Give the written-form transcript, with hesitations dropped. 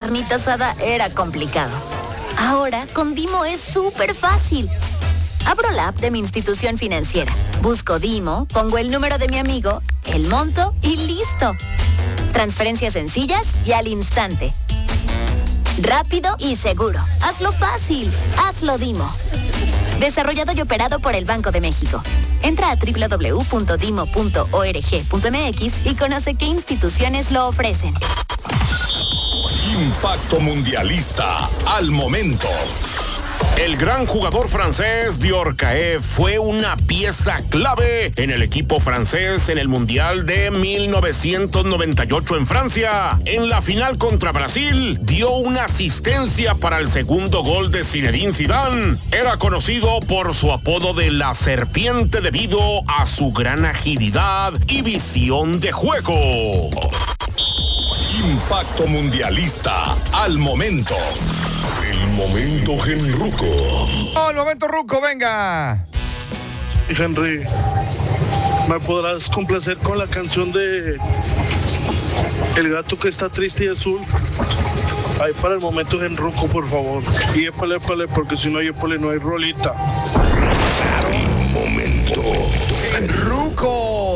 carnita asada era complicado. Ahora, con Dimo es súper fácil. Abro la app de mi institución financiera, busco Dimo, pongo el número de mi amigo, el monto y listo. Transferencias sencillas y al instante. Rápido y seguro. Hazlo fácil. Hazlo Dimo. Desarrollado y operado por el Banco de México. Entra a www.dimo.org.mx y conoce qué instituciones lo ofrecen. Impacto mundialista al momento. El gran jugador francés Dior Caé fue una pieza clave en el equipo francés en el Mundial de 1998 en Francia. En la final contra Brasil, dio una asistencia para el segundo gol de Zinedine Zidane. Era conocido por su apodo de la serpiente debido a su gran agilidad y visión de juego. Impacto mundialista al momento. El momento Genruco. ¡Oh, el momento Ruco, venga! Henry, ¿me podrás complacer con la canción de El gato que está triste y azul? Ahí para el momento Genruco, por favor. Y épale, porque si no hay épale no hay rolita. El momento Genruco.